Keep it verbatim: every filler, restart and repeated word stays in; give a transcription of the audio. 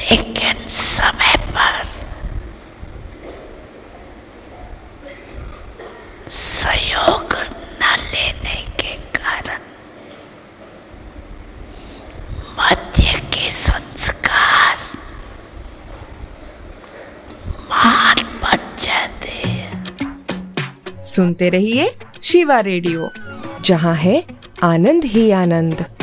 लेकिन समय पर सहयोग न लेने के कारण मध्य के संस्कार महान बन जाते हैं। सुनते रहिए शिवा रेडियो, जहाँ है आनंद ही आनंद।